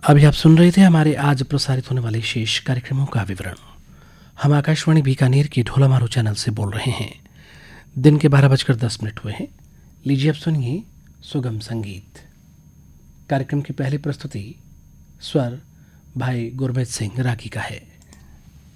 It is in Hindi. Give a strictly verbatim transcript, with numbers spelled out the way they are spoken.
अभी आप सुन रहे थे हमारे आज प्रसारित होने वाले शेष कार्यक्रमों का विवरण। हम आकाशवाणी बीकानेर के ढोलामारू चैनल से बोल रहे हैं। दिन के बारह बजकर दस मिनट हुए हैं। लीजिए अब सुनिए सुगम संगीत। कार्यक्रम की पहली प्रस्तुति स्वर भाई गुरमीत सिंह रागी का है।